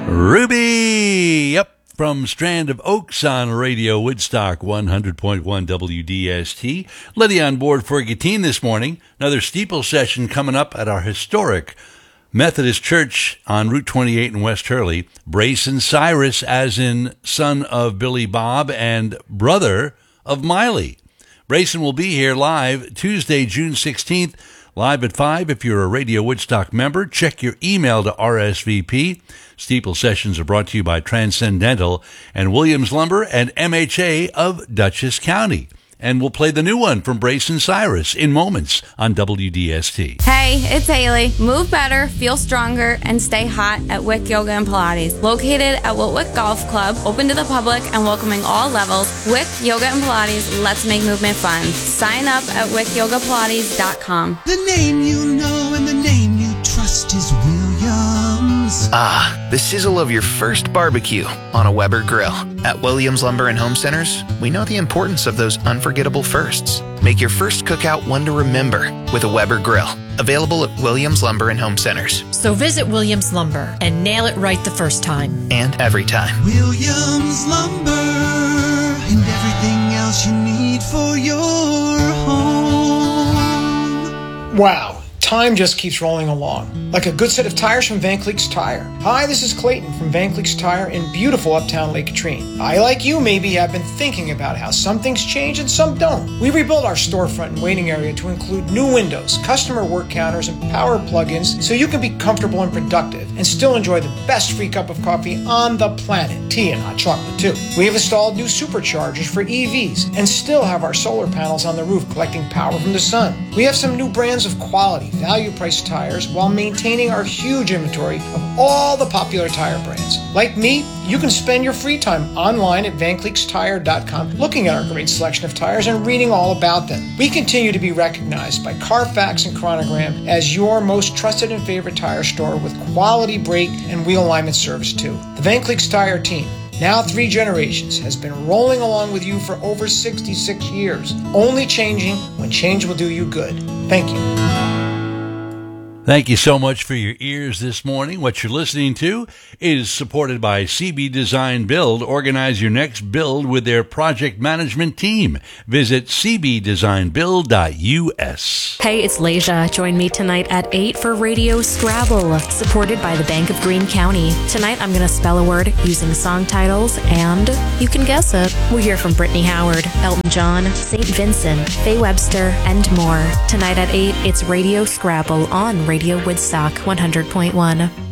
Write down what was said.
Ruby, yep, from Strand of Oaks on Radio Woodstock 100.1 WDST. Lydia on board for Gatine this morning. Another steeple session coming up at our historic Methodist Church on Route 28 in West Hurley. Brayson Cyrus, as in son of Billy Bob and brother of Miley. Brayson will be here live Tuesday, June 16th. Live at 5 if you're a Radio Woodstock member. Check your email to RSVP. Steeple sessions are brought to you by Transcendental and Williams Lumber and MHA of Dutchess County. And we'll play the new one from Brayson Cyrus in moments on WDST. Hey, it's Haley. Move better, feel stronger, and stay hot at Wick Yoga and Pilates. Located at Wiltwick Golf Club, open to the public and welcoming all levels, Wick Yoga and Pilates, let's make movement fun. Sign up at wickyogapilates.com. The name you know and the name you trust is Williams. Ah, the sizzle of your first barbecue on a Weber grill. At Williams Lumber and Home Centers, we know the importance of those unforgettable firsts. Make your first cookout one to remember with a Weber grill. Available at Williams Lumber and Home Centers. So visit Williams Lumber and nail it right the first time. And every time. Williams Lumber and everything else you need for your home. Wow. Time just keeps rolling along, like a good set of tires from Van Cleek's Tire. Hi, this is Clayton from Van Cleek's Tire in beautiful uptown Lake Katrine. I, like you, maybe have been thinking about how some things change and some don't. We rebuilt our storefront and waiting area to include new windows, customer work counters, and power plug-ins so you can be comfortable and productive and still enjoy the best free cup of coffee on the planet, tea and hot chocolate too. We have installed new superchargers for EVs and still have our solar panels on the roof collecting power from the sun. We have some new brands of quality, value-priced tires while maintaining our huge inventory of all the popular tire brands. Like me, you can spend your free time online at VanCleeksTire.com looking at our great selection of tires and reading all about them. We continue to be recognized by Carfax and Chronogram as your most trusted and favorite tire store with quality brake and wheel alignment service too. The Van Cleeks Tire team, now 3 generations, has been rolling along with you for over 66 years, only changing when change will do you good. Thank you. Thank you so much for your ears this morning. What you're listening to is supported by CB Design Build. Organize your next build with their project management team. Visit cbdesignbuild.us. Hey, it's Leja. Join me tonight at 8 for Radio Scrabble, supported by the Bank of Greene County. Tonight I'm going to spell a word using song titles, and you can guess it. We'll hear from Brittany Howard, Elton John, St. Vincent, Faye Webster, and more. Tonight at 8, it's Radio Scrabble on Radio Woodstock 100.1.